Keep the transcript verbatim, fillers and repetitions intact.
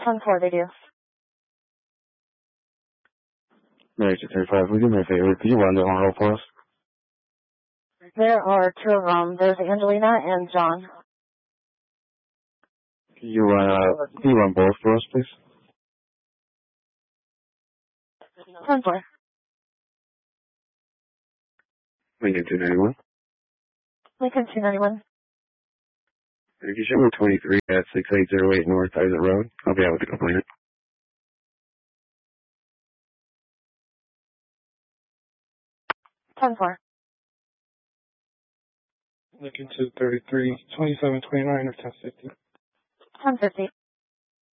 ten four, they do. Nineteen thirty-five, will you do me a favor? Could you run the on roll for us? There are two of them. There's Angelina and John. Can you run, uh, can you run both for us, please? ten four. Lincoln two ninety-one. Lincoln two ninety-one. If you show me twenty-three at six eight zero eight North Isaac Road, I'll be out with the complainant. ten four. Lincoln two thirty-three, twenty-seven twenty-nine or ten fifty. ten fifty.